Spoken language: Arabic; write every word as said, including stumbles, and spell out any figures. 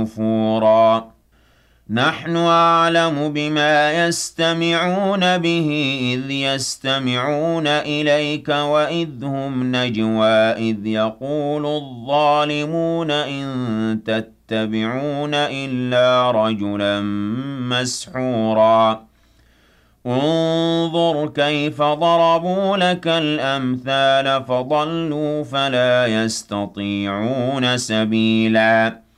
نفورا نحن أعلم بما يستمعون به إذ يستمعون إليك وإذ هم نجوى إذ يقول الظالمون إن تتبعون إلا رجلا مسحورا انظر كيف ضربوا لك الأمثال فضلوا فلا يستطيعون سبيلا